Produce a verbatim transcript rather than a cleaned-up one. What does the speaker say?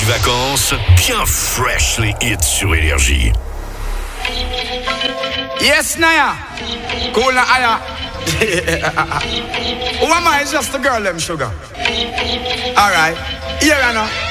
vacances, bien fresh les hits sur Énergie. Yes, Naya. Cool, Naya. Who am I? It's just a girl, them sugar. All right. Here, Anna.